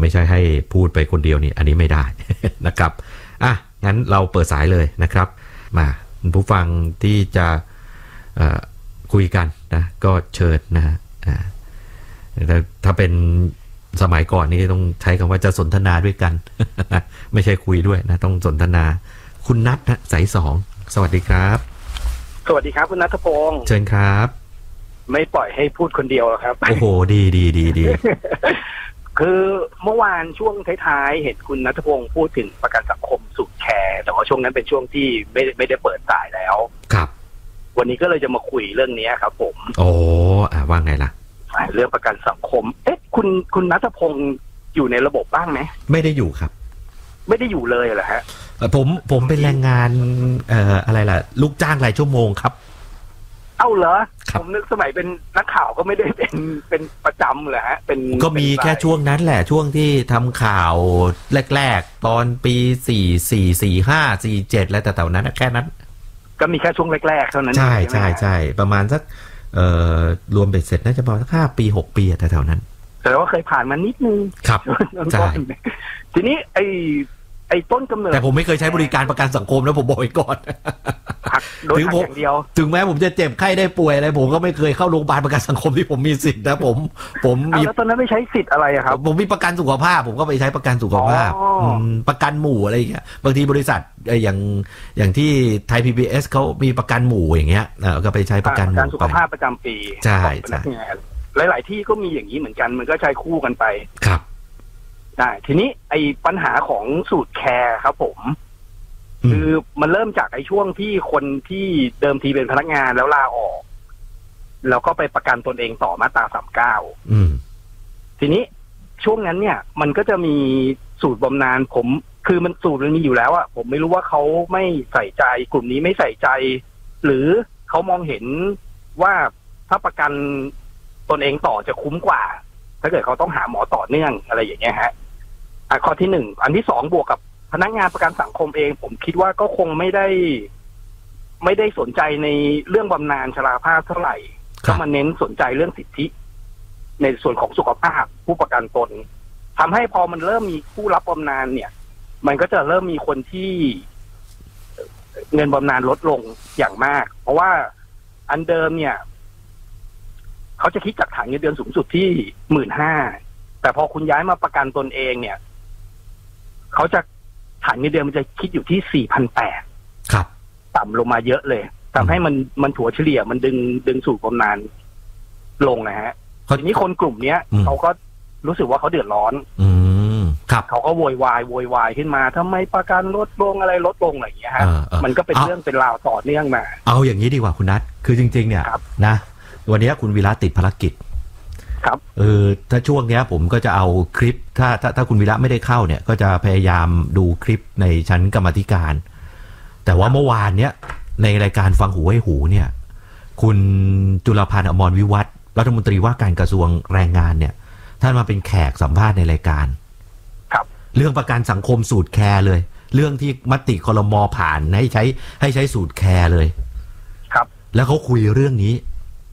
ไม่ใช่ให้พูดไปคนเดียวนี่อันนี้ไม่ได้ นะครับงั้นเราเปิดสายเลยนะครับมาผู้ฟังที่จะคุยกันนะก็เชิญนะฮะถ้าเป็นสมัยก่อนนี่ต้องใช้คำว่าจะสนทนาด้วยกัน ไม่ใช่คุยด้วยนะต้องสนทนาคุณนัทนะสาย2สวัสดีครับสวัสดีครับคุณณัฐพงศ์เชิญครับไม่ปล่อยให้พูดคนเดียวหรอกครับโอ้โหดีคือเมื่อวานช่วงท้ายๆเห็นคุณณัฐพงศ์พูดถึงประกันสังคมสูตรแคร์แต่ว่าช่วงนั้นเป็นช่วงที่ไม่ได้เปิดสายแล้วครับวันนี้ก็เลยจะมาคุยเรื่องนี้ครับผมโอ้ว่าไงล่ะเรื่องประกันสังคมคุณณัฐพงศ์อยู่ในระบบบ้างไหมไม่ได้อยู่ครับไม่ได้อยู่เลยเหรอฮะผมเป็นแรงงานอะไรล่ะลูกจ้างรายชั่วโมงครับเอ้าเหรอผมนึกสมัยเป็นนักข่าวก็ไม่ได้เป็นประจำเลยฮะก็มีแค่ช่วงนั้นแหละช่วงที่ทำข่าวแรกๆตอนปี44 45 47แล้วแต่แถวนั้นแค่นั้นก็มีแค่ช่วงแรกๆเท่านั้นใช่ประมาณสักรวมเบ็ดเสร็จน่าจะประมาณสัก5 ปี 6 ปีแต่แถวนั้นแต่ว่าเคยผ่านมานิดนึงครับใช่ทีนี้ไอ้ต้นกำเนิดแต่ผมไม่เคยใช้บริการประกันสังคมนะผมบอกไว้ก่อนถึงแม้ผมจะเจ็บไข้ได้ป่วยอะไรผมก็ไม่เคยเข้าโรงพยาบาลประกันสังคมที่ผมมีสิทธิ์นะผมมีแล้วตอนนั้นไม่ใช้สิทธิ์อะไรครับผมมีประกันสุขภาพผมก็ไปใช้ประกันสุขภาพประกันหมู่อะไรอย่างเงี้ยบางทีบริษัทอย่างที่ไทย PBS เขามีประกันหมู่อย่างเงี้ยก็ไปใช้ประกันหมู่สุขภาพประจำปีใช่หลายๆที่ก็มีอย่างนี้เหมือนกันมันก็ใช้คู่กันไปครับใช่ทีนี้ไอ้ปัญหาของสูตรแคร์ครับผมคือมันเริ่มจากไอ้ช่วงที่คนที่เดิมทีเป็นพนักงานแล้วลาออกแล้วก็ไปประกันตนเองต่อมาตรา39ทีนี้ช่วงนั้นเนี่ยมันก็จะมีสูตรบำนาญคือมันสูตรมันมีอยู่แล้วอะผมไม่รู้ว่าเขาไม่ใส่ใจกลุ่มนี้ไม่ใส่ใจหรือเขามองเห็นว่าถ้าประกันตนเองต่อจะคุ้มกว่าถ้าเกิดเขาต้องหาหมอต่อเนื่องอะไรอย่างเงี้ยฮะข้อที่1อันที่2บวกกับพนักงานประกันสังคมเองผมคิดว่าก็คงไม่ได้สนใจในเรื่องบำนาญชราภาพเท่าไหร่ก็มาเน้นสนใจเรื่องสิทธิในส่วนของสุขภาพผู้ประกันตนทำให้พอมันเริ่มมีผู้รับบำนาญเนี่ยมันก็จะเริ่มมีคนที่เงินบำนาญลดลงอย่างมากเพราะว่าอันเดิมเนี่ยเขาจะคิดจากฐานเงินเดือนสูงสุดที่ 15,000 แต่พอคุณย้ายมาประกันตนเองเนี่ยเขาจะฐานเงินเดือนมันจะคิดอยู่ที่ 4,800 ครับต่ำลงมาเยอะเลยทำให้มันถัวเฉลี่ยมันดึงสูตรบำนาญลงนะฮะทีนี้คนกลุ่มนี้เขาก็รู้สึกว่าเขาเดือดร้อนครับเขาก็โวยวายขึ้นมาทำไมประกันลดลงอะไรลดลงอะไรอย่างเงี้ยฮะมันก็เป็นเรื่องเป็นราวต่อเนื่องมาเอาอย่างนี้ดีกว่าคุณนัทคือจริงๆเนี่ยนะวันนี้คุณวีระติดภารกิจครับถ้าช่วงนี้ผมก็จะเอาคลิปถ้าคุณวีระไม่ได้เข้าเนี่ยก็จะพยายามดูคลิปในชั้นกรรมธิการแต่ว่าเมื่อวานเนี้ยในรายการฟังหูให้หูเนี่ยคุณจุลพันธ์อมรวิวัฒน์รัฐมนตรีว่าการกระทรวงแรงงานเนี่ยท่านมาเป็นแขกสัมภาษณ์ในรายการครับเรื่องประกันสังคมสูตรแคร์เลยเรื่องที่มติครม.ผ่านให้ใช้สูตรแคร์เลยครับแล้วเขาคุยเรื่องนี้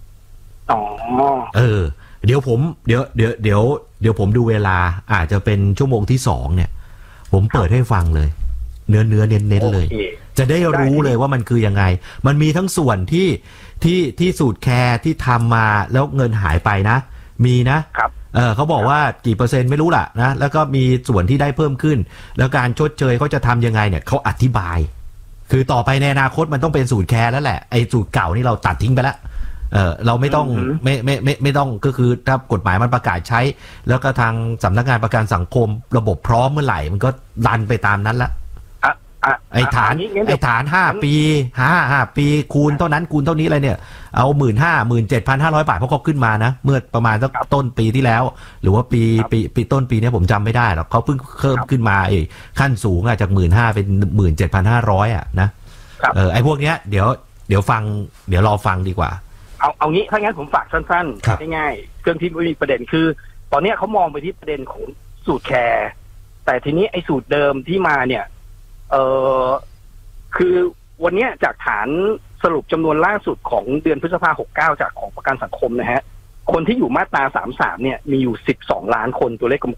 เดี๋ยวผมดูเวลาอาจจะเป็นชั่วโมงที่2เนี่ยผมเปิดให้ฟังเลยเนื้อเน้นเลยจะได้รู้เลยว่ามันคือยังไงมันมีทั้งส่วนที่สูตรแคร์ที่ทำมาแล้วเงินหายไปนะมีนะครับเขาบอกว่ากี่เปอร์เซ็นต์ไม่รู้ล่ะนะแล้วก็มีส่วนที่ได้เพิ่มขึ้นแล้วการชดเชยเขาจะทำยังไงเนี่ยเขาอธิบายคือต่อไปในอนาคตมันต้องเป็นสูตรแคร์แล้วแหละไอ้สูตรเก่านี่เราตัดทิ้งไปแล้วเราไม่ต้องไม่ต้องก็คือถ้ากฎหมายมันประกาศใช้แล้วก็ทางสำนักงานประกันสังคมระบบพร้อมเมื่อไหร่มันก็ดันไปตามนั้นละไอ้ฐาน5 ปี5 ปีคูณเท่านั้นคูณเท่านี้อะไรเนี่ยเอา 17,500 บาทเพราะเขาขึ้นมานะเมื่อประมาณสักต้นปีที่แล้วหรือว่าปีต้นปีนี้ผมจำไม่ได้หรอกเขาเพิ่งเพิ่มขึ้นมาขั้นสูงจาก 15,000 เป็น 17,500 อ่ะนะไอ้พวกเนี้ยเดี๋ยวฟังเดี๋ยวรอฟังดีกว่าเอางี้ถ้างั้นผมฝากสั้นๆง่ายๆเรื่องที่มีประเด็นคือตอนนี้เขามองไปที่ประเด็นของสูตรแคร์แต่ทีนี้ไอ้สูตรเดิมที่มาเนี่ยคือวันนี้จากฐานสรุปจำนวนล่าสุดของเดือนพฤษภาคม69จากของประกันสังคมนะฮะคนที่อยู่มาตรา33เนี่ยมีอยู่12 ล้านคนตัวเลข